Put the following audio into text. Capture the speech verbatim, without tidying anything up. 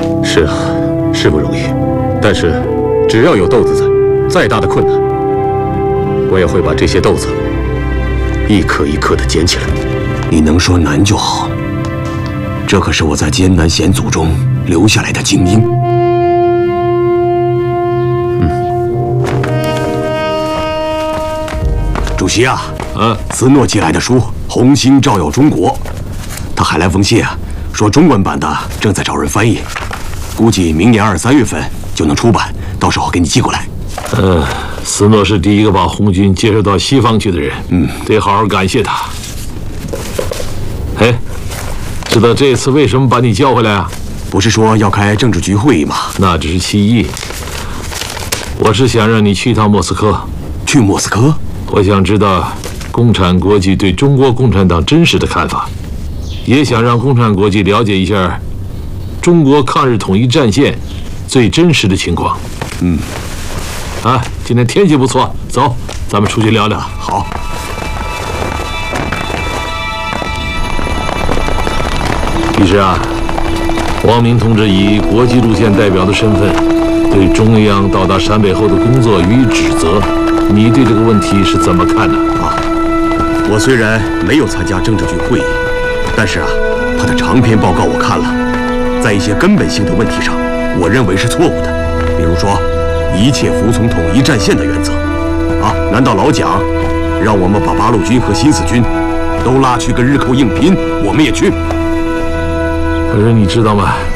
是啊，是不容易。但是，只要有豆子在，再大的困难，我也会把这些豆子一颗一颗的捡起来。 你能说难就好。这可是我在艰难险阻中留下来的精英。嗯。主席啊， 嗯， 斯诺寄来的书《红星照耀中国》，他还来封信啊，说中文版的正在找人翻译，估计明年二三月份就能出版，到时候给你寄过来。 嗯，斯诺是第一个把红军接受到西方去的人，嗯，得好好感谢他。哎，知道这次为什么把你叫回来啊？ 不是说要开政治局会议吗？ 那只是其一。我是想让你去一趟莫斯科。 去莫斯科？ 我想知道共产国际对中国共产党真实的看法，也想让共产国际了解一下中国抗日统一战线最真实的情况。 嗯。 啊，今天天气不错，走，咱们出去聊聊。 好。 其实啊，王明同志以国际路线代表的身份，对中央到达陕北后的工作予以指责。你对这个问题是怎么看的啊？我虽然没有参加政治局会议，但是啊，他的长篇报告我看了，在一些根本性的问题上，我认为是错误的。比如说，一切服从统一战线的原则。啊，难道老蒋让我们把八路军和新四军都拉去跟日寇硬拼，我们也去？ 可是你知道吗？